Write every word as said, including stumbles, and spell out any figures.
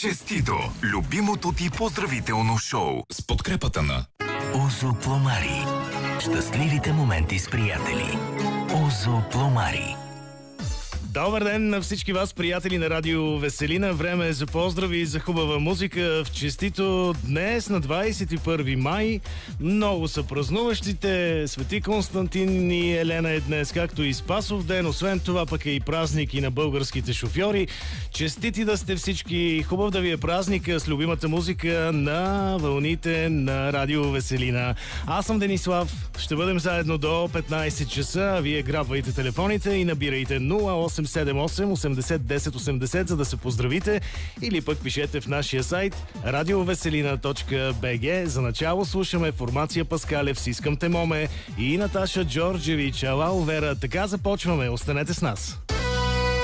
Честито! Любимото ти поздравително шоу с подкрепата на Озо Пломари. Щастливите моменти с приятели. Озо Пломари. Добър ден на всички вас, приятели на Радио Веселина. Време е за поздрави и за хубава музика в честито днес на двадесет и първи май. Много са празнуващите. Свети Константин и Елена е днес, както и Спасов ден. Освен това пък е и празник и на българските шофьори. Честити да сте всички. Хубав да ви е празника с любимата музика на вълните на Радио Веселина. Аз съм Денислав. Ще бъдем заедно до петнадесет часа. Вие грабвайте телефоните и набирайте нула осем седем осем осемдесет десет осемдесет, за да се поздравите, или пък пишете в нашия сайт радиовеселина точка би джи. За начало слушаме формация Паскалев с "Искам те, моме" и Наташа Джорджевич "Алао Вера". Така започваме. Останете с нас.